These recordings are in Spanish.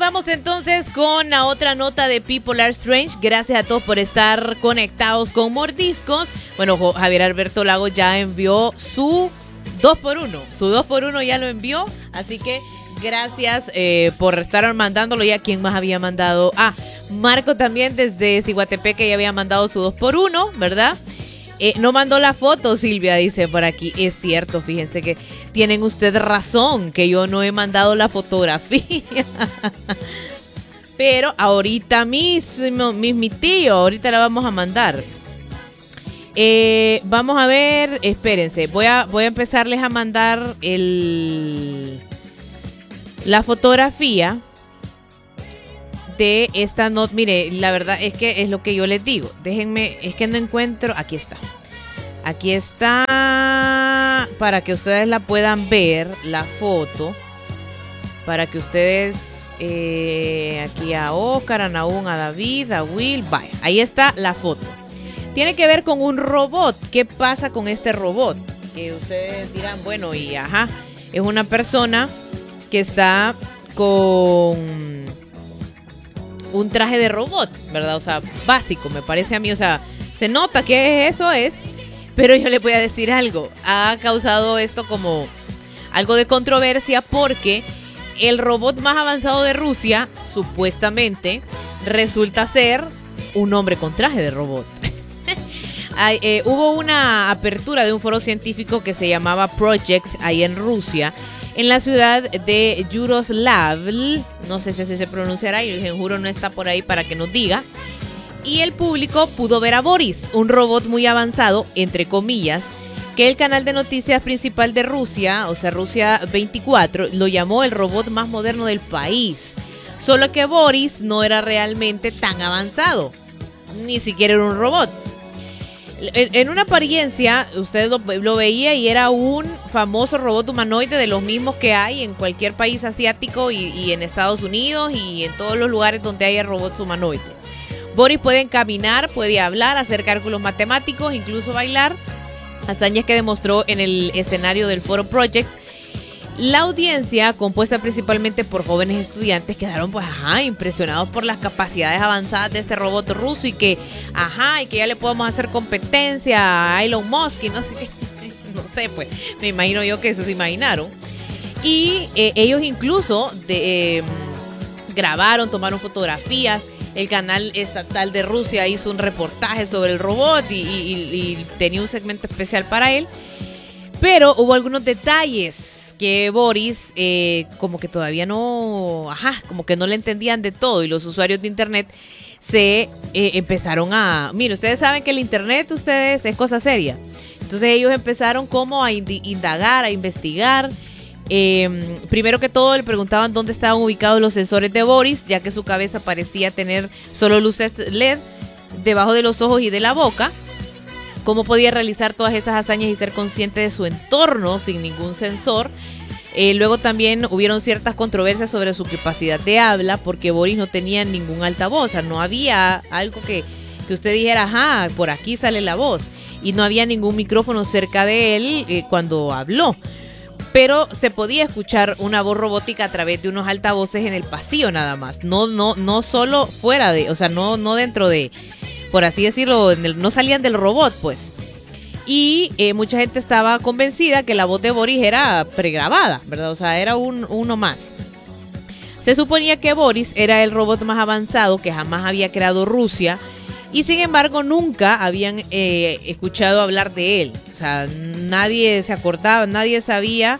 vamos entonces con la otra nota de People Are Strange. Gracias a todos por estar conectados con Mordiscos. Bueno, Javier Alberto Lago ya envió su 2x1. Su 2x1 ya lo envió. Así que gracias por estar mandándolo ya. ¿Quién más había mandado? Marco también desde Ciguatepeque ya había mandado su 2x1, ¿verdad? No mandó la foto, Silvia, dice por aquí. Es cierto, fíjense que tienen ustedes razón, que yo no he mandado la fotografía. Pero ahorita mismo, mi tío, ahorita la vamos a mandar. Vamos a ver, espérense, voy a empezarles a mandar la fotografía de esta nota. Mire, la verdad es que es lo que yo les digo. Déjenme, es que no encuentro. Aquí está. Aquí está para que ustedes la puedan ver, la foto. Para que ustedes aquí a Oscar, a Nahum, a David, a Will. Vaya, ahí está la foto. Tiene que ver con un robot. ¿Qué pasa con este robot? Que ustedes dirán, bueno, y es una persona que está con un traje de robot, ¿verdad? O sea, básico, me parece a mí. O sea, se nota que eso es. Pero yo le voy a decir algo. Ha causado esto como algo de controversia porque el robot más avanzado de Rusia, supuestamente, resulta ser un hombre con traje de robot. Hubo una apertura de un foro científico que se llamaba Project ahí en Rusia, en la ciudad de Yaroslavl, no sé si así se pronunciará, y el juro no está por ahí para que nos diga. Y el público pudo ver a Boris, un robot muy avanzado, entre comillas, que el canal de noticias principal de Rusia, o sea, Rusia 24, lo llamó el robot más moderno del país. Solo que Boris no era realmente tan avanzado, ni siquiera era un robot. En una apariencia, usted lo veía y era un famoso robot humanoide de los mismos que hay en cualquier país asiático y en Estados Unidos y en todos los lugares donde haya robots humanoides. Boris puede caminar, puede hablar, hacer cálculos matemáticos, incluso bailar, hazañas que demostró en el escenario del Foro Project. La audiencia, compuesta principalmente por jóvenes estudiantes, quedaron impresionados por las capacidades avanzadas de este robot ruso y que ya le podemos hacer competencia a Elon Musk y no sé qué. No sé, pues, me imagino yo que eso se imaginaron. Y ellos incluso grabaron, tomaron fotografías. El canal estatal de Rusia hizo un reportaje sobre el robot y tenía un segmento especial para él. Pero hubo algunos detalles que Boris como que todavía no, como que no le entendían de todo, y los usuarios de internet se empezaron a... Mire, ustedes saben que el internet, es cosa seria. Entonces ellos empezaron como a indagar, a investigar. Primero que todo le preguntaban dónde estaban ubicados los sensores de Boris, ya que su cabeza parecía tener solo luces LED debajo de los ojos y de la boca. Cómo podía realizar todas esas hazañas y ser consciente de su entorno sin ningún sensor. Luego también hubieron ciertas controversias sobre su capacidad de habla, porque Boris no tenía ningún altavoz. O sea, no había algo que usted dijera, por aquí sale la voz. Y no había ningún micrófono cerca de él cuando habló. Pero se podía escuchar una voz robótica a través de unos altavoces en el pasillo nada más. No solo fuera de, o sea, no dentro de... Por así decirlo, no salían del robot, pues. Y mucha gente estaba convencida que la voz de Boris era pregrabada, ¿verdad? O sea, era uno más. Se suponía que Boris era el robot más avanzado que jamás había creado Rusia. Y sin embargo, nunca habían escuchado hablar de él. O sea, nadie se acordaba, nadie sabía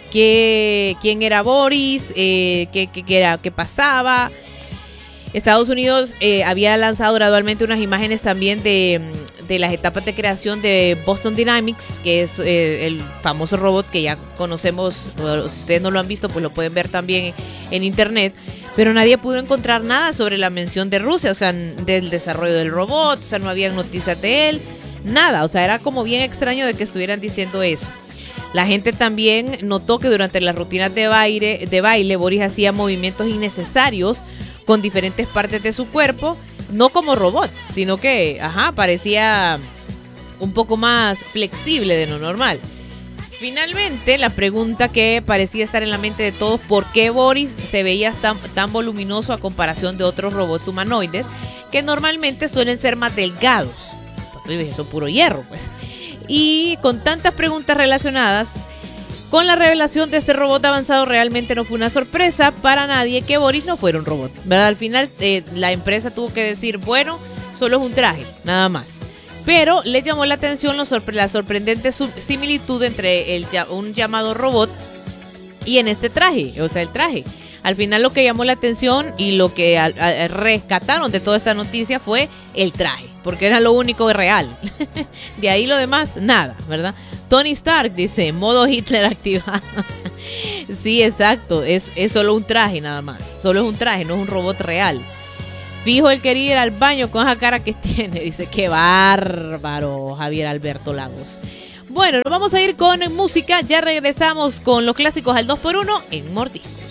quién era Boris, qué pasaba. Estados Unidos había lanzado gradualmente unas imágenes también de las etapas de creación de Boston Dynamics, que es el famoso robot que ya conocemos. Si ustedes no lo han visto, pues lo pueden ver también en internet. Pero nadie pudo encontrar nada sobre la mención de Rusia, o sea, del desarrollo del robot, o sea, no había noticias de él, nada. O sea, era como bien extraño de que estuvieran diciendo eso. La gente también notó que durante las rutinas de baile Boris hacía movimientos innecesarios con diferentes partes de su cuerpo, no como robot, sino que, parecía un poco más flexible de lo normal. Finalmente, la pregunta que parecía estar en la mente de todos, ¿por qué Boris se veía tan voluminoso a comparación de otros robots humanoides que normalmente suelen ser más delgados? Pues, eso es puro hierro, pues. Y con tantas preguntas relacionadas con la revelación de este robot avanzado, realmente no fue una sorpresa para nadie que Boris no fuera un robot, ¿verdad? Al final, la empresa tuvo que decir, bueno, solo es un traje, nada más. Pero le llamó la atención la sorprendente similitud entre un llamado robot y en este traje, o sea, el traje. Al final lo que llamó la atención y lo que rescataron de toda esta noticia fue el traje, porque era lo único real. De ahí lo demás, nada, ¿verdad? Tony Stark dice, modo Hitler activado. Sí, exacto, es solo un traje nada más. Solo es un traje, no es un robot real. Fijo, él quería ir al baño con esa cara que tiene. Dice, qué bárbaro, Javier Alberto Lagos. Bueno, nos vamos a ir con música. Ya regresamos con los clásicos al 2x1 en Mordisco.